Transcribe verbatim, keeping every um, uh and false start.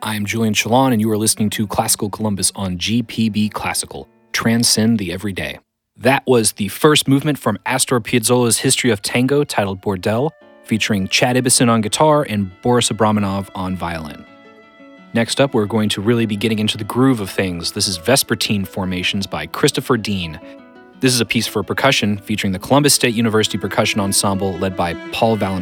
I'm Julian Chalon, and you are listening to Classical Columbus on G P B Classical. Transcend the everyday. That was the first movement from Astor Piazzolla's History of Tango, titled Bordel, featuring Chad Ibison on guitar and Boris Abramonov on violin. Next up, we're going to really be getting into the groove of things. This is Vespertine Formations by Christopher Dean. This is a piece for percussion featuring the Columbus State University Percussion Ensemble led by Paul Valentin.